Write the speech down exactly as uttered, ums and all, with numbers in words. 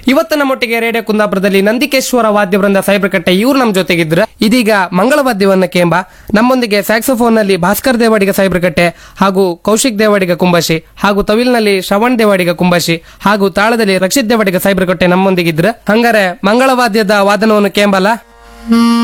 ಇವತ್ತು ನಮ್ಮೊಟ್ಟಿಗೆ ರೇಡಿಯೋ ಕುಂದಾಪುರದಲ್ಲಿ ನಂದಿಕೇಶ್ವರ ವಾದ್ಯ ವೃಂದ ಸೈಬ್ರಕಟ್ಟೆ ಇವ್ರು ನಮ್ ಜೊತೆಗಿದ್ರ. ಇದೀಗ ಮಂಗಳವಾದ್ಯವನ್ನ ಕೇಂಬ ನಮ್ಮೊಂದಿಗೆ ಸ್ಯಾಕ್ಸೋಫೋನ್ ನಲ್ಲಿ ಭಾಸ್ಕರ್ ದೇವಾಡಿಗ ಸೈಬ್ರಕಟ್ಟೆ ಹಾಗೂ ಕೌಶಿಕ್ ದೇವಾಡಿಗ ಕುಂಬಶಿ ಹಾಗೂ ತವಿಲ್ನಲ್ಲಿ ಶ್ರವಣ್ ದೇವಾಡಿಗ ಕುಂಬಶಿ ಹಾಗೂ ತಾಳದಲ್ಲಿ ರಕ್ಷಿತ್ ದೇವಾಡಿಗ ಸೈಬ್ರಕಟ್ಟೆ ನಮ್ಮೊಂದಿಗಿದ್ರ. ಹಂಗಾರೆ ಮಂಗಳವಾದ್ಯದ ವಾದನವನ್ನು ಕೇಂಬಲ್ಲ.